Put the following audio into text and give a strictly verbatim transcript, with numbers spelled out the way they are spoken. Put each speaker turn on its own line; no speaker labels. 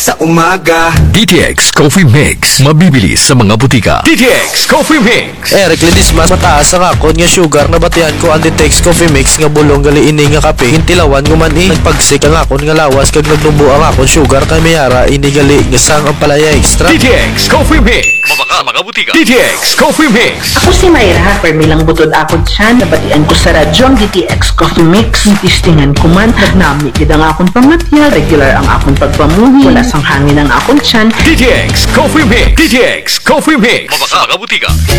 Sa umaga,
D T X Coffee Mix. Mabibili sa mga butika. D T X Coffee Mix.
Eric Lidis mas mataas ang akon nga sugar na batian ko ang D T X Coffee Mix nga bulong gali ini nga kape. Hintilawan ko man i nagpagsik ang akon nga lawas kag nagnubo ang akon sugar kay mayara ini gali nga sang ang palaya extra.
D T X Coffee Mix. Mabaka mga butika. D T X Coffee Mix.
Ako si Mayra, permilang butod ako dyan. Nabatian ko sa radyo ang D T X Coffee Mix. Itistingan ko man, nagnami kid ang akong pamatya. Regular ang akong pagpamuhi. Wala sang hangin ang akong tiyan.
D T X Coffee Mix. D T X Coffee Mix. Mabaka mga butika.